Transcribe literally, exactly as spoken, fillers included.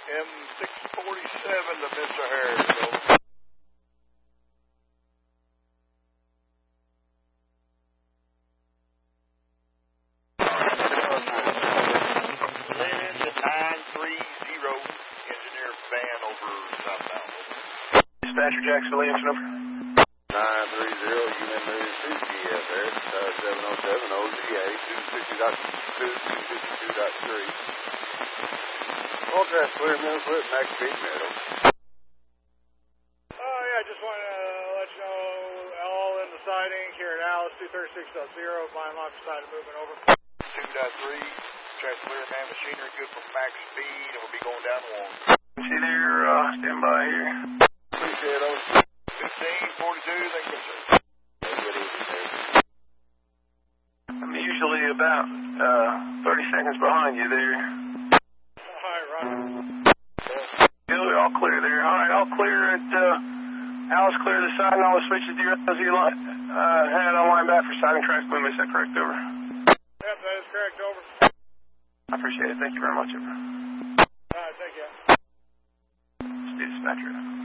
M six forty-seven to Mister Harris. Linen to nine three zero, engineer van over southbound. Dispatcher Jackson Williams, over. nine three zero, unit news two G F there, uh, seven oh seven O Z A two sixty point two, two fifty-two point three. Contrast clear, middle slip, max speed middle. Oh, yeah, just want to let you know, all in the siding here at Alice two thirty-six point zero, mine lock side movement over. two point three, track clear, man, machinery good for max speed, and we'll be going down one. See there, uh, stand by here. Appreciate it. fifteen forty-two, thank you, sir. I'm usually about, uh, thirty seconds behind you there. All right, Roger. Yeah, all clear there. All right, all clear at, uh, Alice clear the side and all the switches to your L Z line, uh, had on line back for siding track movement. Is that correct, over? Yep, that is correct, over. I appreciate it. Thank you very much, over. All right, thank you. Steve Dispatcher.